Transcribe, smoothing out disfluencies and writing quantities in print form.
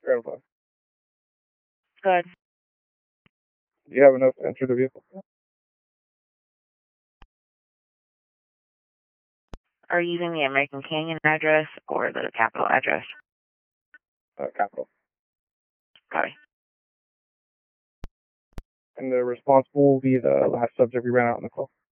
Grandpa, Good. do you have enough to enter the vehicle? Are you using the American Canyon address or the Capitol address? Capital. Sorry. And the responsible will be the last subject we ran out in the call.